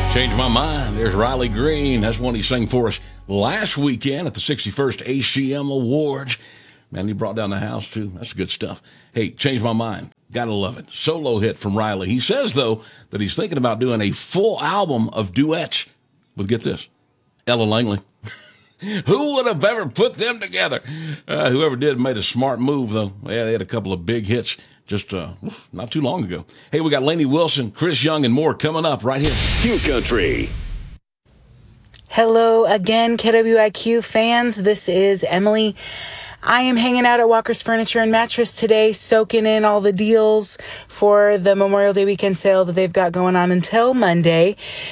Change My Mind. There's Riley Green. That's one he sang for us last weekend at the 61st ACM Awards. Man, he brought down the house, too. That's good stuff. Hey, Change My Mind. Gotta love it. Solo hit from Riley. He says, though, that he's thinking about doing a full album of duets with, get this, Ella Langley. Who would have ever put them together? Whoever did made a smart move, though. Yeah, they had a couple of big hits just not too long ago. Hey, we got Lainey Wilson, Chris Young, and more coming up right here. Q Country. Hello again, KWIQ fans. This is Emily. I am hanging out at Walker's Furniture and Mattress today, soaking in all the deals for the Memorial Day weekend sale that they've got going on until Monday.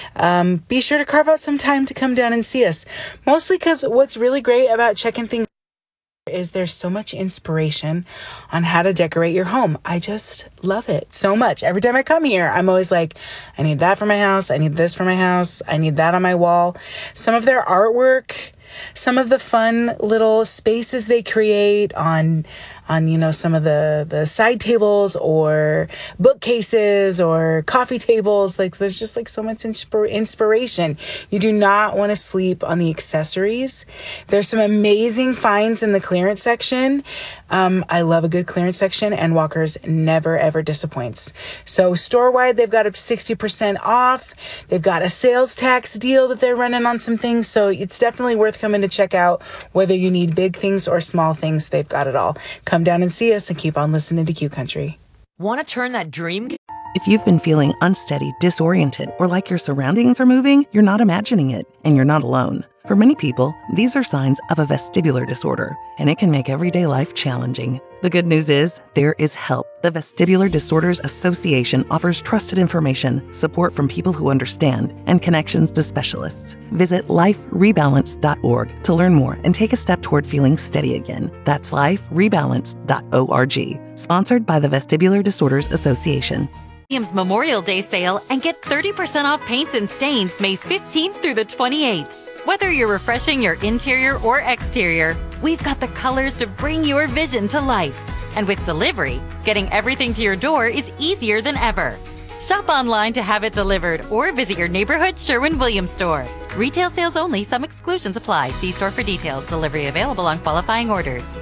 Be sure to carve out some time to come down and see us. Mostly because what's really great about checking things is there's so much inspiration on how to decorate your home. I just love it so much. Every time I come here, I'm always like, I need that for my house. I need this for my house. I need that on my wall. Some of their artwork, some of the fun little spaces they create on some of the side tables or bookcases or coffee tables. Like, there's just like so much inspiration. You do not want to sleep on the accessories. There's some amazing finds in the clearance section. I love a good clearance section, and Walker's never ever disappoints. So store-wide, they've got up 60% off. They've got a sales tax deal that they're running on some things. So it's definitely worth coming to check out. Whether you need big things or small things, they've got it all. Come down and see us and keep on listening to Q Country. Want to turn that dream? If you've been feeling unsteady, disoriented, or like your surroundings are moving, you're not imagining it, and you're not alone. For many people, these are signs of a vestibular disorder, and it can make everyday life challenging. The good news is, there is help. The Vestibular Disorders Association offers trusted information, support from people who understand, and connections to specialists. Visit liferebalance.org to learn more and take a step toward feeling steady again. That's liferebalance.org. Sponsored by the Vestibular Disorders Association. Williams Memorial Day sale and get 30% off paints and stains May 15th through the 28th. Whether you're refreshing your interior or exterior, we've got the colors to bring your vision to life. And with delivery, getting everything to your door is easier than ever. Shop online to have it delivered or visit your neighborhood Sherwin-Williams store. Retail sales only. Some exclusions apply. See store for details. Delivery available on qualifying orders.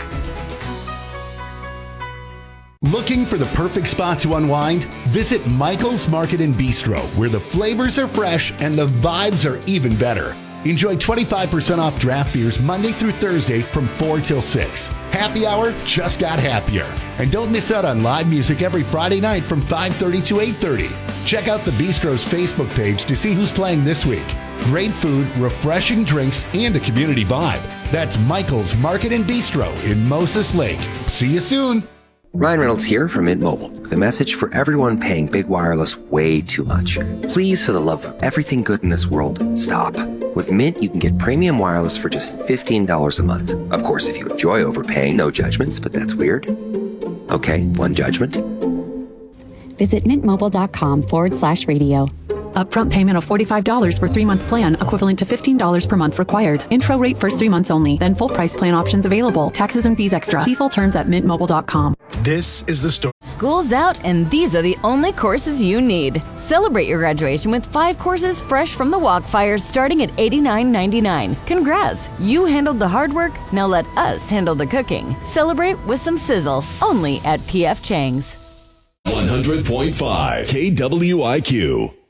Looking for the perfect spot to unwind? Visit Michael's Market and Bistro, where the flavors are fresh and the vibes are even better. Enjoy 25% off draft beers Monday through Thursday from 4 till 6. Happy hour just got happier. And don't miss out on live music every Friday night from 5:30 to 8:30. Check out the Bistro's Facebook page to see who's playing this week. Great food, refreshing drinks, and a community vibe. That's Michael's Market and Bistro in Moses Lake. See you soon. Ryan Reynolds here from Mint Mobile with a message for everyone paying big wireless way too much. Please, for the love of everything good in this world, stop. With Mint, you can get premium wireless for just $15 a month. Of course, if you enjoy overpaying, no judgments, but that's weird. Okay, one judgment. Visit mintmobile.com/radio. Upfront payment of $45 for 3-month plan, equivalent to $15 per month required. Intro rate first 3 months only, then full price plan options available. Taxes and fees extra. See full terms at mintmobile.com. This is the story. School's out, and these are the only courses you need. Celebrate your graduation with 5 courses fresh from the Walkfire starting at $89.99. Congrats! You handled the hard work, now let us handle the cooking. Celebrate with some sizzle, only at P.F. Chang's. 100.5 KWIQ.